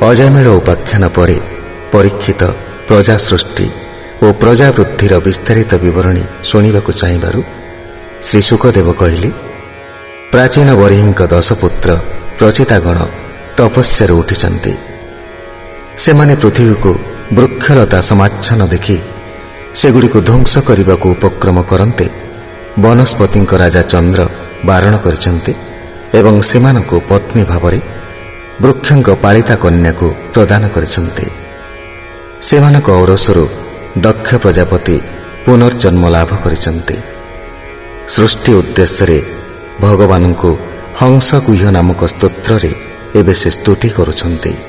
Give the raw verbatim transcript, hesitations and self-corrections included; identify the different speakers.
Speaker 1: ଅଜାମିଳ ଉପାଖ୍ୟାନ ପରେ ପରୀକ୍ଷିତ ପ୍ରଜା ସୃଷ୍ଟି ଓ ପ୍ରଜା ବୃଦ୍ଧିର ବିସ୍ତାରିତ ବିବରଣୀ ଶୁଣିବାକୁ ଚାହିଁବାରୁ ଶ୍ରୀ ସୁକଦେବ କହିଲେ, ପ୍ରାଚୀନ ବରିହଙ୍କ ଦଶପୁତ୍ର ପ୍ରଚିତାଗଣ ତପସ୍ୟାରୁ ଉଠିଛନ୍ତି। ସେମାନେ ପୃଥିବୀକୁ ବୃକ୍ଷଲତା ସମାଚ୍ଛନ୍ନ ଦେଖି ସେଗୁଡ଼ିକୁ ଧ୍ୱଂସ କରିବାକୁ ଉପକ୍ରମ କରନ୍ତେ ବନସ୍ପତିଙ୍କ ରାଜା ଚନ୍ଦ୍ର ବାରଣ କରିଛନ୍ତି ଏବଂ ସେମାନଙ୍କୁ ପତ୍ନୀ ଭାବରେ ବୃକ୍ଷଙ୍କ ପାଳିତା କନ୍ୟାକୁ ପ୍ରଦାନ କରିଛନ୍ତି। ସେମାନଙ୍କ ଔରସରୁ ଦକ୍ଷ ପ୍ରଜାପତି ପୁନର୍ଜନ୍ମ ଲାଭ କରିଛନ୍ତି। ସୃଷ୍ଟି ଉଦ୍ଦେଶ୍ୟରେ ଭଗବାନଙ୍କୁ ହଂସଗୁହ୍ୟ ନାମକ ସ୍ତୋତ୍ରରେ ଏବେ ସେ ସ୍ତୁତି କରୁଛନ୍ତି।